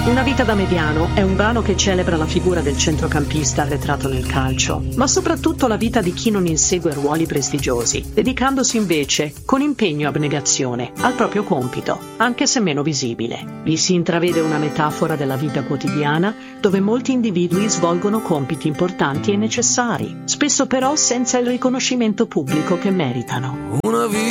Una vita da mediano è un brano che celebra la figura del centrocampista arretrato nel calcio, ma soprattutto la vita di chi non insegue ruoli prestigiosi, dedicandosi invece, con impegno e abnegazione, al proprio compito, anche se meno visibile. Vi si intravede una metafora della vita quotidiana, dove molti individui svolgono compiti importanti e necessari, spesso però senza il riconoscimento pubblico che meritano. Una